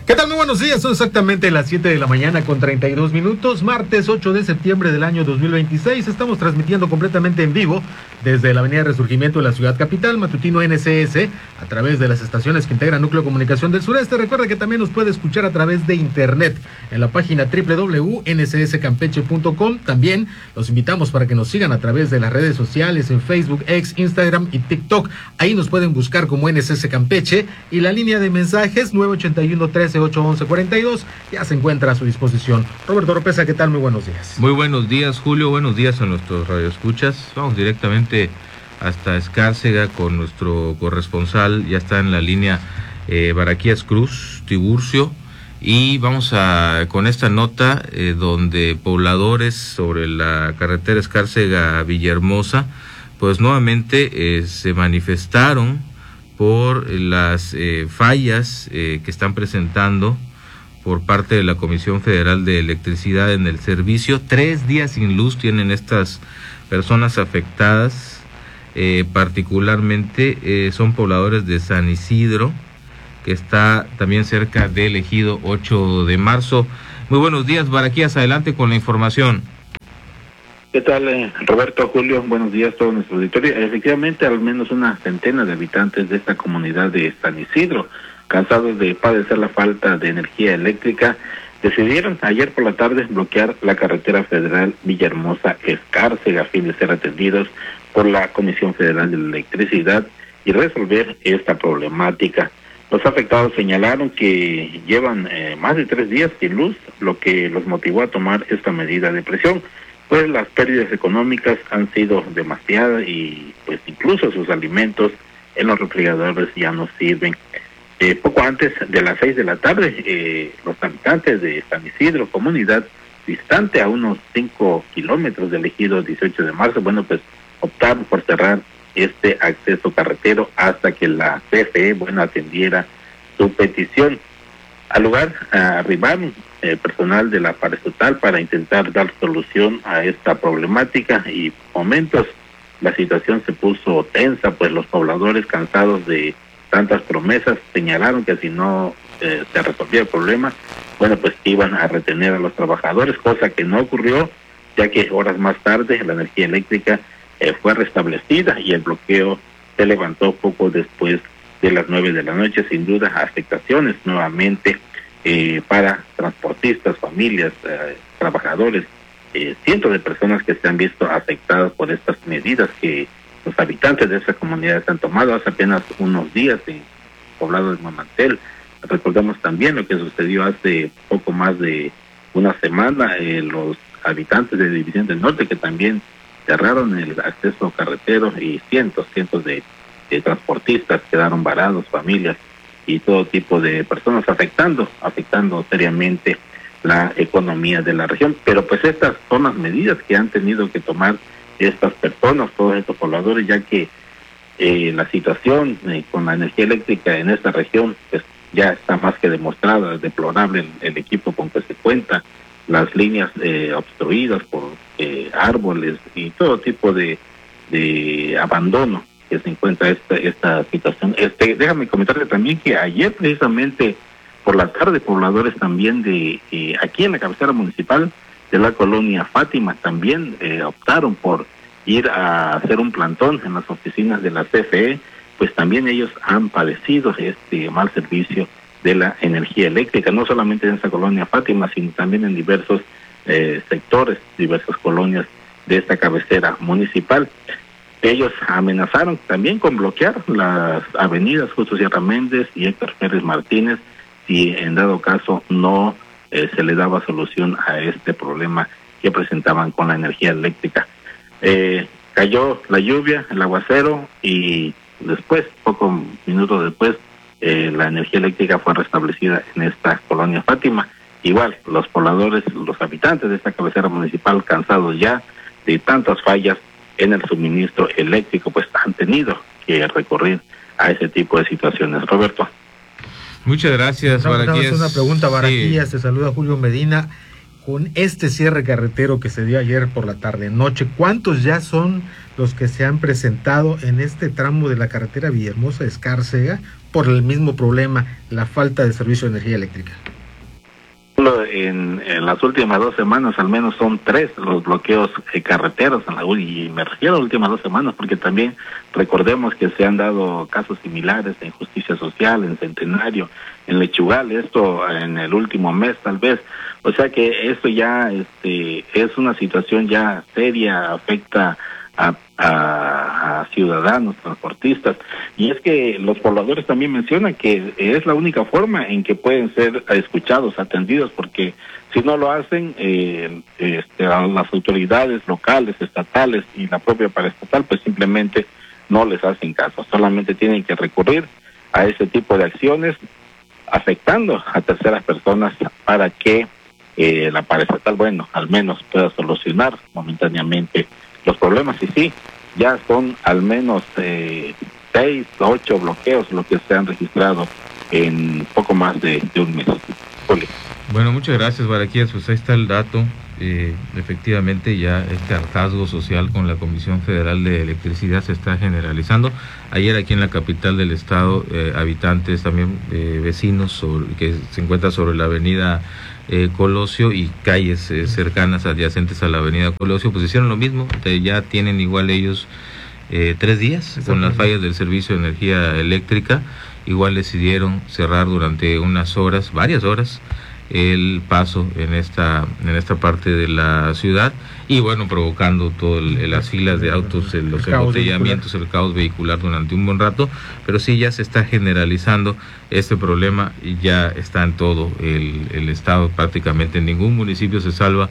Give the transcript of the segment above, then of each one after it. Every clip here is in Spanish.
¿Qué tal? Muy buenos días, son exactamente las 7 de la mañana con 32 minutos, martes 8 de septiembre del año 2026. Estamos transmitiendo completamente en vivo desde la avenida Resurgimiento de la ciudad capital, matutino NCS, a través de las estaciones que integran Núcleo de Comunicación del Sureste. Recuerda que también nos puede escuchar a través de internet en la página www.ncscampeche.com. También los invitamos para que nos sigan a través de las redes sociales en Facebook, X, Instagram y TikTok. Ahí nos pueden buscar como NCS Campeche, y la línea de mensajes 981-13-811-42 ya se encuentra a su disposición. Roberto Oropesa, ¿qué tal? Muy buenos días. Muy buenos días, Julio. Buenos días a nuestros radioescuchas. Vamos directamente hasta Escárcega con nuestro corresponsal. Ya está en la línea Baraquías Cruz, Tiburcio. Y vamos con esta nota donde pobladores sobre la carretera Escárcega-Villahermosa, pues nuevamente se manifestaron por las fallas que están presentando por parte de la Comisión Federal de Electricidad en el servicio. 3 días sin luz tienen estas personas afectadas, particularmente son pobladores de San Isidro, que está también cerca del ejido 8 de marzo. Muy buenos días, Baraquías, adelante con la información. ¿Qué tal, Roberto, Julio? Buenos días a todo nuestro auditorio. Efectivamente, al menos una centena de habitantes de esta comunidad de San Isidro, cansados de padecer la falta de energía eléctrica, decidieron ayer por la tarde bloquear la carretera federal Villahermosa-Escárcega a fin de ser atendidos por la Comisión Federal de Electricidad y resolver esta problemática. Los afectados señalaron que llevan más de 3 días sin luz, lo que los motivó a tomar esta medida de presión, pues las pérdidas económicas han sido demasiadas y pues incluso sus alimentos en los refrigeradores ya no sirven. Poco antes de las 6 de la tarde, los habitantes de San Isidro, comunidad distante a unos 5 kilómetros del ejido 18 de marzo, bueno, pues optaron por cerrar este acceso carretero hasta que la CFE, atendiera su petición. Al lugar arribaron personal de la Parestatal para intentar dar solución a esta problemática, y momentos la situación se puso tensa, pues los pobladores, cansados de tantas promesas, señalaron que si no se resolvía el problema, pues iban a retener a los trabajadores, cosa que no ocurrió, ya que horas más tarde la energía eléctrica fue restablecida y el bloqueo se levantó poco después de las 9 de la noche. Sin duda, afectaciones nuevamente para transportistas, familias, trabajadores, cientos de personas que se han visto afectadas por estas medidas que los habitantes de esa comunidad han tomado hace apenas unos días en el poblado de Mamantel. Recordamos también lo que sucedió hace poco más de una semana, los habitantes de División del Norte, que también cerraron el acceso carretero, y cientos de transportistas quedaron varados, familias y todo tipo de personas, afectando seriamente la economía de la región. Pero pues estas son las medidas que han tenido que tomar estas personas, todos estos pobladores, ya que la situación con la energía eléctrica en esta región pues ya está más que demostrada. Es deplorable el equipo con que se cuenta, las líneas obstruidas por árboles y todo tipo de abandono que se encuentra esta situación. Déjame comentarte también que ayer precisamente por la tarde, pobladores también de aquí en la cabecera municipal de la colonia Fátima también optaron por ir a hacer un plantón en las oficinas de la CFE, pues también ellos han padecido este mal servicio de la energía eléctrica, no solamente en esa colonia Fátima, sino también en diversos sectores, diversas colonias de esta cabecera municipal. Ellos amenazaron también con bloquear las avenidas Justo Sierra Méndez y Héctor Pérez Martínez si en dado caso no se le daba solución a este problema que presentaban con la energía eléctrica. Cayó la lluvia, el aguacero, y después, pocos minutos después, la energía eléctrica fue restablecida en esta colonia Fátima. Igual, los pobladores, los habitantes de esta cabecera municipal, cansados ya de tantas fallas en el suministro eléctrico, pues han tenido que recurrir a ese tipo de situaciones. Roberto. Muchas gracias, Baraquías. Una pregunta, Baraquías, sí. Te saluda Julio Medina. con este cierre carretero que se dio ayer por la tarde-noche, ¿cuántos ya son los que se han presentado en este tramo de la carretera Villahermosa-Escárcega por el mismo problema, la falta de servicio de energía eléctrica? En las últimas 2 semanas al menos son 3 los bloqueos carreteros y me refiero a las últimas 2 semanas porque también recordemos que se han dado casos similares en Justicia Social, en Centenario, en Lechugal, esto en el último mes tal vez. O sea que esto ya es una situación ya seria, afecta a ciudadanos, transportistas, y es que los pobladores también mencionan que es la única forma en que pueden ser escuchados, atendidos, porque si no lo hacen, a las autoridades locales, estatales y la propia paraestatal, pues simplemente no les hacen caso, solamente tienen que recurrir a ese tipo de acciones, afectando a terceras personas para que la paraestatal, bueno, al menos pueda solucionar momentáneamente los problemas. Y sí, ya son al menos 6 o 8 bloqueos lo que se han registrado en poco más de un mes. Julio. Bueno, muchas gracias, Baraquías. Pues ahí está el dato. Efectivamente, ya este hartazgo social con la Comisión Federal de Electricidad se está generalizando. Ayer aquí en la capital del estado, habitantes, también vecinos que se encuentran sobre la avenida Colosio y calles cercanas, adyacentes a la avenida Colosio, pues hicieron lo mismo. Ya tienen igual ellos 3 días con las fallas del servicio de energía eléctrica. Igual decidieron cerrar durante unas horas, varias horas, el paso en esta parte de la ciudad, y bueno, provocando todas las filas de autos, los embotellamientos, el caos vehicular durante un buen rato. Pero sí, ya se está generalizando este problema y ya está en todo el estado, prácticamente en ningún municipio se salva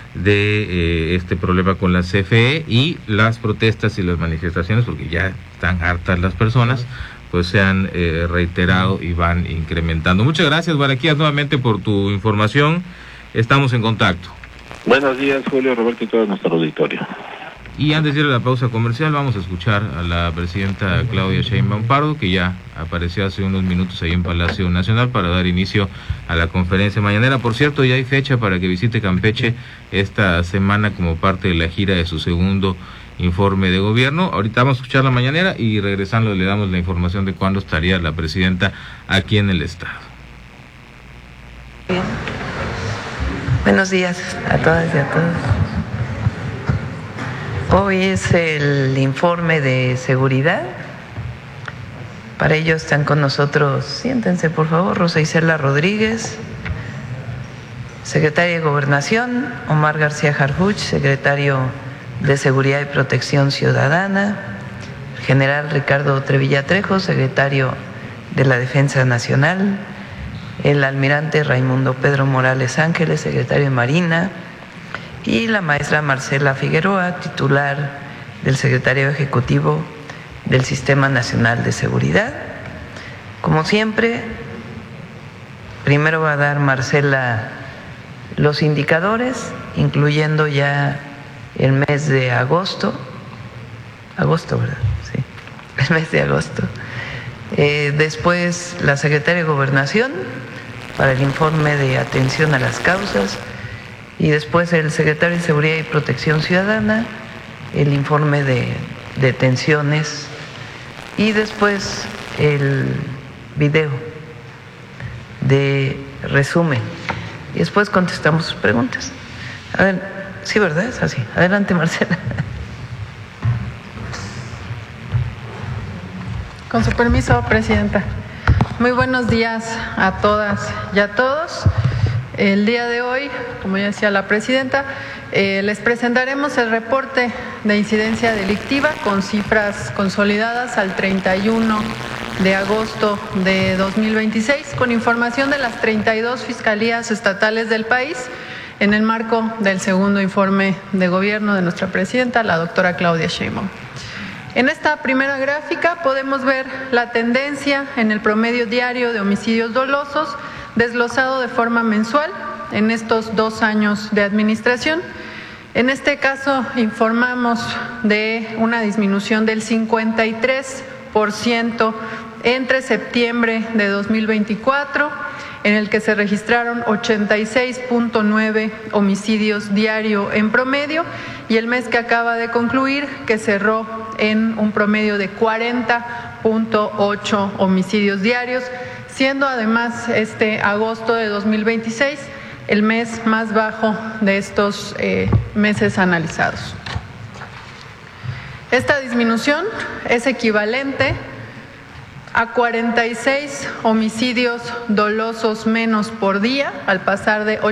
de este problema con la CFE, y las protestas y las manifestaciones, porque ya están hartas las personas, pues se han reiterado y van incrementando. Muchas gracias, Baraquías, nuevamente por tu información. Estamos en contacto. Buenos días, Julio, Roberto y todo nuestro auditorio. Y antes de ir a la pausa comercial, vamos a escuchar a la presidenta Claudia Sheinbaum Pardo, que ya apareció hace unos minutos ahí en Palacio Nacional para dar inicio a la conferencia mañanera. Por cierto, ya hay fecha para que visite Campeche esta semana como parte de la gira de su segundo informe de gobierno. Ahorita vamos a escuchar la mañanera y regresando le damos la información de cuándo estaría la presidenta aquí en el estado. Bien. Buenos días a todas y a todos. Hoy es el informe de seguridad. Para ello están con nosotros, siéntense por favor, Rosa Isela Rodríguez, secretaria de Gobernación, Omar García Harfuch, secretario de Seguridad y Protección Ciudadana, el general Ricardo Trevilla Trejo, secretario de la Defensa Nacional, el almirante Raimundo Pedro Morales Ángeles, secretario de Marina, y la maestra Marcela Figueroa, titular del secretario ejecutivo del Sistema Nacional de Seguridad. Como siempre, primero va a dar Marcela los indicadores, incluyendo ya el mes de agosto, ¿verdad? Sí, el mes de agosto. Después la secretaria de Gobernación para el informe de atención a las causas, y después el secretario de Seguridad y Protección Ciudadana, el informe de detenciones, y después el video de resumen, y después contestamos sus preguntas. A ver, sí, ¿verdad? Es así. Adelante, Marcela. Con su permiso, presidenta. Muy buenos días a todas y a todos. El día de hoy, como ya decía la presidenta, les presentaremos el reporte de incidencia delictiva con cifras consolidadas al 31 de agosto de 2026, con información de las 32 fiscalías estatales del país, en el marco del segundo informe de gobierno de nuestra presidenta, la doctora Claudia Sheinbaum. En esta primera gráfica podemos ver la tendencia en el promedio diario de homicidios dolosos desglosado de forma mensual en estos 2 años de administración. En este caso informamos de una disminución del 53% entre septiembre de 2024, en el que se registraron 86.9 homicidios diario en promedio, y el mes que acaba de concluir, que cerró en un promedio de 40.8 homicidios diarios, siendo además este agosto de 2026 el mes más bajo de estos meses analizados. Esta disminución es equivalente a 46 homicidios dolosos menos por día, al pasar de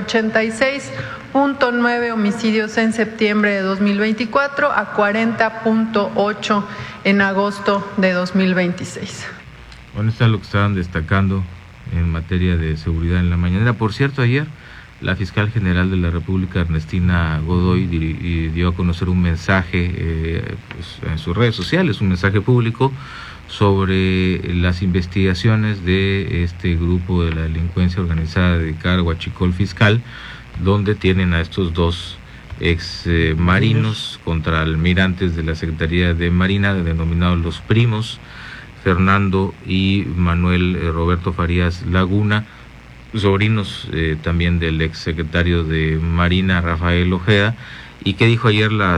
86.9 homicidios en septiembre de 2024 a 40.8 en agosto de 2026. Bueno, esto es lo que estaban destacando en materia de seguridad en la mañanera. Por cierto, ayer la fiscal general de la República, Ernestina Godoy, dio a conocer un mensaje en sus redes sociales, un mensaje público sobre las investigaciones de este grupo de la delincuencia organizada dedicada al huachicol fiscal, donde tienen a estos dos ex marinos contraalmirantes de la Secretaría de Marina, denominados los primos, Fernando y Manuel Roberto Farías Laguna, sobrinos también del ex secretario de Marina, Rafael Ojeda. ¿Y qué dijo ayer la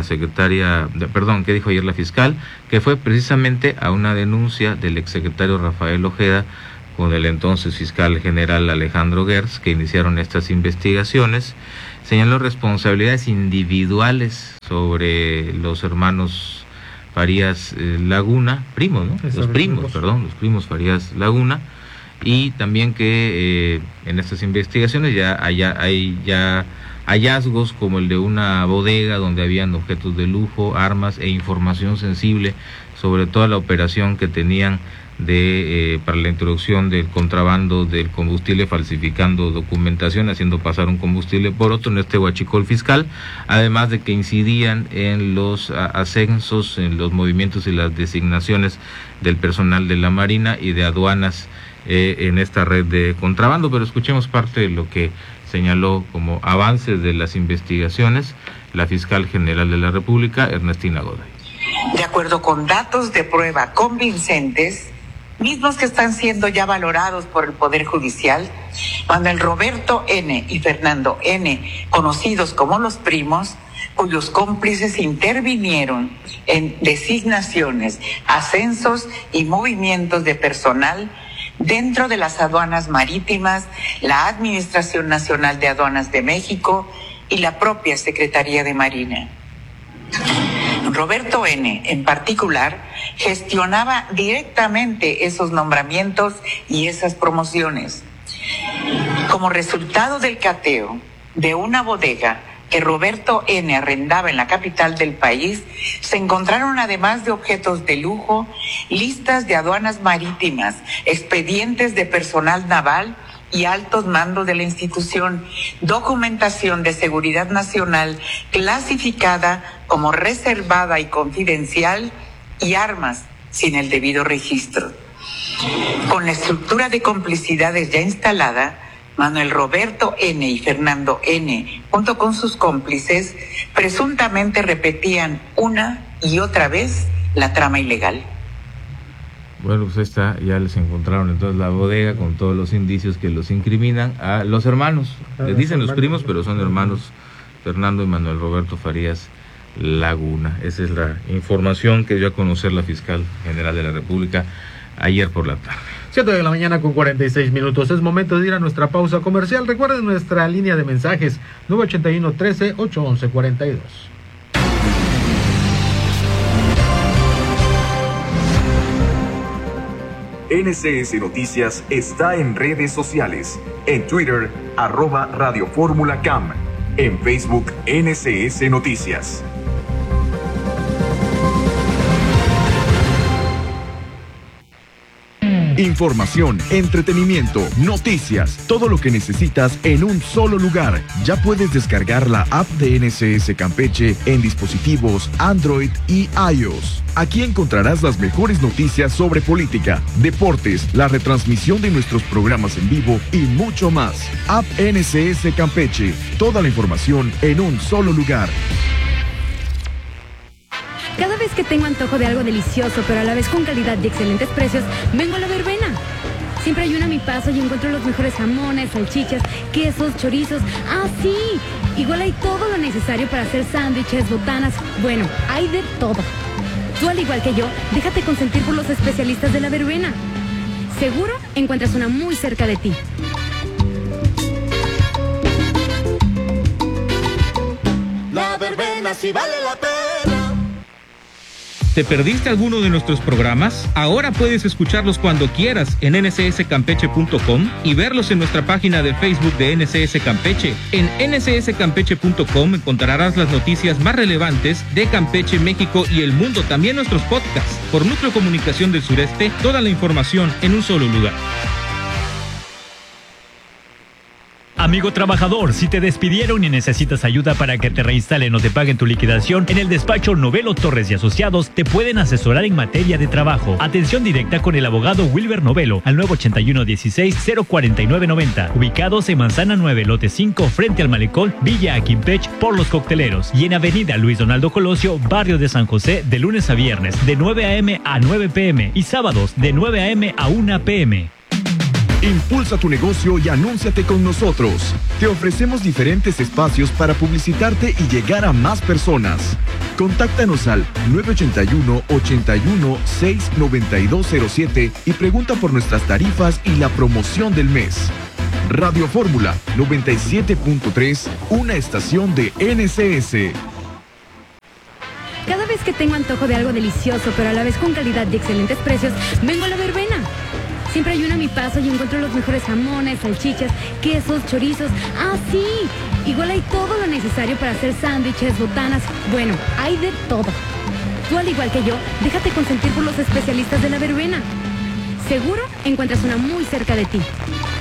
fiscal? Que fue precisamente a una denuncia del exsecretario Rafael Ojeda con el entonces fiscal general Alejandro Gertz, que iniciaron estas investigaciones. Señaló responsabilidades individuales sobre los hermanos Farías Laguna, primos, ¿no? Los primos Farías Laguna, y también que en estas investigaciones hay hallazgos como el de una bodega donde habían objetos de lujo, armas e información sensible sobre toda la operación que tenían para la introducción del contrabando del combustible, falsificando documentación, haciendo pasar un combustible por otro en este huachicol fiscal, además de que incidían en los ascensos, en los movimientos y las designaciones del personal de la Marina y de aduanas en esta red de contrabando. Pero escuchemos parte de lo que señaló como avances de las investigaciones la fiscal general de la República, Ernestina Godoy. De acuerdo con datos de prueba convincentes, mismos que están siendo ya valorados por el Poder Judicial, Manuel Roberto N. y Fernando N., conocidos como los primos, cuyos cómplices intervinieron en designaciones, ascensos y movimientos de personal dentro de las aduanas marítimas, la Administración Nacional de Aduanas de México y la propia Secretaría de Marina. Roberto N., en particular, gestionaba directamente esos nombramientos y esas promociones. Como resultado del cateo de una bodega que Roberto N. arrendaba en la capital del país, se encontraron, además de objetos de lujo, listas de aduanas marítimas, expedientes de personal naval y altos mandos de la institución, documentación de seguridad nacional clasificada como reservada y confidencial, y armas sin el debido registro. Con la estructura de complicidades ya instalada, Manuel Roberto N. y Fernando N., junto con sus cómplices, presuntamente repetían una y otra vez la trama ilegal. Bueno, pues esta ya les encontraron entonces la bodega con todos los indicios que los incriminan a los hermanos. Les dicen los primos, pero son hermanos Fernando y Manuel Roberto Farías Laguna. Esa es la información que dio a conocer la fiscal general de la República ayer por la tarde. 7 de la mañana con 46 minutos. Es momento de ir a nuestra pausa comercial. Recuerden nuestra línea de mensajes 981-13-811-42. NCS Noticias está en redes sociales. En Twitter, @Radio Fórmula CAM. En Facebook, NCS Noticias. Información, entretenimiento, noticias, todo lo que necesitas en un solo lugar. Ya puedes descargar la app de NCS Campeche en dispositivos Android y iOS. Aquí encontrarás las mejores noticias sobre política, deportes, la retransmisión de nuestros programas en vivo y mucho más. App NCS Campeche, toda la información en un solo lugar. Cada vez que tengo antojo de algo delicioso, pero a la vez con calidad y excelentes precios, vengo a La Verbena. Siempre hay una a mi paso y encuentro los mejores jamones, salchichas, quesos, chorizos. ¡Ah, sí! Igual hay todo lo necesario para hacer sándwiches, botanas. Bueno, hay de todo. Tú, al igual que yo, déjate consentir por los especialistas de La Verbena. Seguro encuentras una muy cerca de ti. La Verbena sí vale la pena. ¿Te perdiste alguno de nuestros programas? Ahora puedes escucharlos cuando quieras en ncscampeche.com y verlos en nuestra página de Facebook de NCS Campeche. En ncscampeche.com encontrarás las noticias más relevantes de Campeche, México y el mundo, también nuestros podcasts. Por Núcleo Comunicación del Sureste, toda la información en un solo lugar. Amigo trabajador, si te despidieron y necesitas ayuda para que te reinstalen o te paguen tu liquidación, en el despacho Novelo Torres y Asociados te pueden asesorar en materia de trabajo. Atención directa con el abogado Wilber Novelo al 981-16-04990, ubicados en Manzana 9, lote 5, frente al Malecón, Villa Aquimpech, por Los Cocteleros, y en Avenida Luis Donaldo Colosio, barrio de San José, de lunes a viernes, de 9 a.m. a 9 p.m. y sábados, de 9 a.m. a 1 p.m. Impulsa tu negocio y anúnciate con nosotros. Te ofrecemos diferentes espacios para publicitarte y llegar a más personas. Contáctanos al 981-81-69207 y pregunta por nuestras tarifas y la promoción del mes. Radio Fórmula 97.3, una estación de NCS. Cada vez que tengo antojo de algo delicioso, pero a la vez con calidad y excelentes precios, vengo a La Verbena. Siempre hay una a mi paso y encuentro los mejores jamones, salchichas, quesos, chorizos. ¡Ah, sí! Igual hay todo lo necesario para hacer sándwiches, botanas. Bueno, hay de todo. Tú, al igual que yo, déjate consentir por los especialistas de La Verbena. Seguro encuentras una muy cerca de ti.